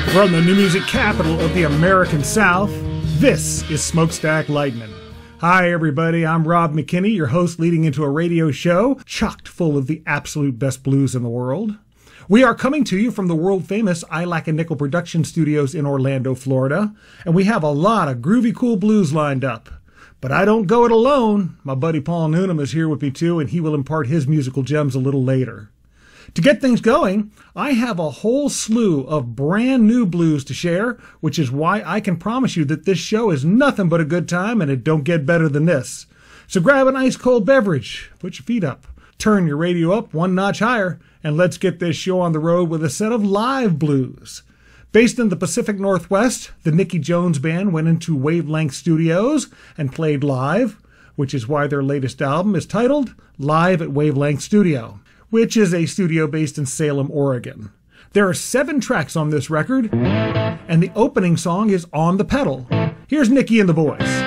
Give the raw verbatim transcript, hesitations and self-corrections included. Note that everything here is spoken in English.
From the new music capital of the American South, this is Smokestack Lightning. Hi everybody, I'm Rob McKinney, your host leading into a radio show chocked full of the absolute best blues in the world. We are coming to you from the world-famous I Lack a Nickel production studios in Orlando, Florida, and we have a lot of groovy cool blues lined up. But I don't go it alone. My buddy Paul Noonan is here with me too, and he will impart his musical gems a little later. To get things going, I have a whole slew of brand new blues to share, which is why I can promise you that this show is nothing but a good time and it don't get better than this. So grab an ice cold beverage, put your feet up, turn your radio up one notch higher, and let's get this show on the road with a set of live blues. Based in the Pacific Northwest, the Nicky Jones Band went into Wavelength Studios and played live, which is why their latest album is titled Live at Wavelength Studio, which is a studio based in Salem, Oregon. There are seven tracks on this record, and the opening song is On the Pedal. Here's Nicky and the Boys.